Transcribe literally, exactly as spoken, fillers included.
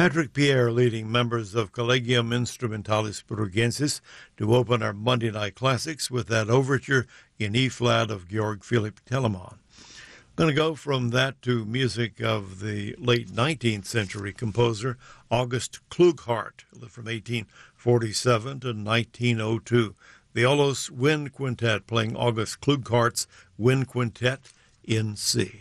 Patrick Pierre leading members of Collegium Instrumentalis Brugensis to open our Monday Night Classics with that overture in E-flat of Georg Philipp Telemann. I'm going to go from that to music of the late nineteenth century composer August Klughart from eighteen forty-seven to nineteen oh two. The Aulos Wind Quintet playing August Klughart's Wind Quintet in C.